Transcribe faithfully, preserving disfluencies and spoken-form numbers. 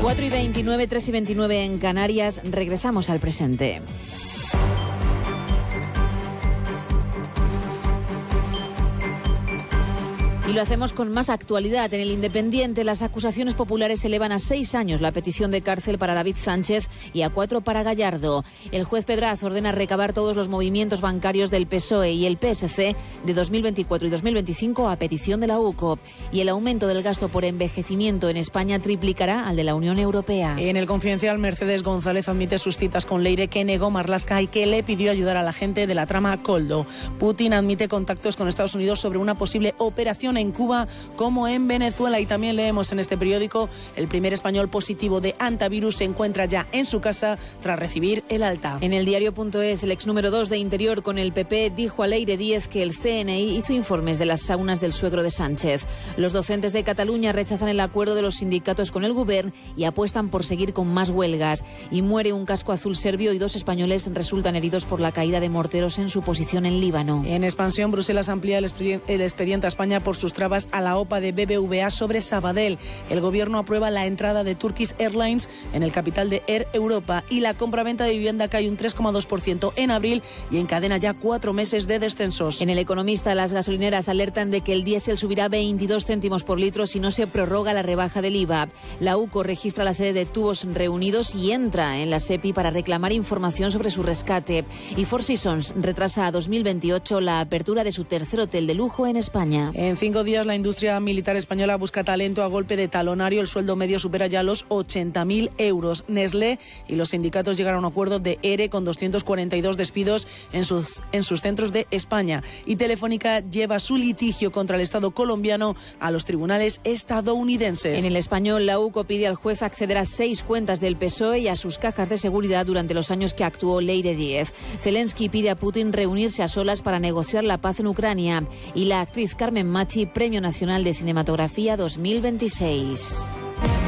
cuatro y veintinueve, tres y veintinueve en Canarias. Regresamos al presente. Y lo hacemos con más actualidad. En El Independiente, las acusaciones populares elevan a seis años la petición de cárcel para David Sánchez y a cuatro para Gallardo. El juez Pedraz ordena recabar todos los movimientos bancarios del P S O E y el P S C de dos mil veinticuatro y dos mil veinticinco a petición de la U C O P. Y el aumento del gasto por envejecimiento en España triplicará al de la Unión Europea. En El Confidencial, Mercedes González admite sus citas con Leire, que negó Marlaska y que le pidió ayudar a la gente de la trama Koldo. Putin admite contactos con Estados Unidos sobre una posible operación en Cuba como en Venezuela. Y también leemos en este periódico: el primer español positivo de antivirus se encuentra ya en su casa tras recibir el alta. En el diario punto es, el ex número dos de Interior con el P P dijo a Leire Díez que el C N I hizo informes de las saunas del suegro de Sánchez. Los docentes de Cataluña rechazan el acuerdo de los sindicatos con el Govern y apuestan por seguir con más huelgas. Y muere un casco azul serbio y dos españoles resultan heridos por la caída de morteros en su posición en Líbano. En expansión, Bruselas amplía el expediente, el expediente a España por sus trabas a la OPA de B B V A sobre Sabadell. El gobierno aprueba la entrada de Turkish Airlines en el capital de Air Europa y la compraventa de vivienda cae un tres coma dos por ciento en abril y encadena ya cuatro meses de descensos. En El Economista, las gasolineras alertan de que el diésel subirá veintidós céntimos por litro si no se prorroga la rebaja del I V A. La U C O registra la sede de Tubos Reunidos y entra en la SEPI para reclamar información sobre su rescate. Y Four Seasons retrasa a dos mil veintiocho la apertura de su tercer hotel de lujo en España. En cinco días, la industria militar española busca talento a golpe de talonario. El sueldo medio supera ya los ochenta mil euros. Nestlé y los sindicatos llegaron a un acuerdo de ERE con doscientos cuarenta y dos despidos en sus, en sus centros de España. Y Telefónica lleva su litigio contra el Estado colombiano a los tribunales estadounidenses. En El Español, la U C O pide al juez acceder a seis cuentas del P S O E y a sus cajas de seguridad durante los años que actuó Leire Díez. Zelensky pide a Putin reunirse a solas para negociar la paz en Ucrania. Y la actriz Carmen Machi, Premio Nacional de Cinematografía dos mil veintiséis.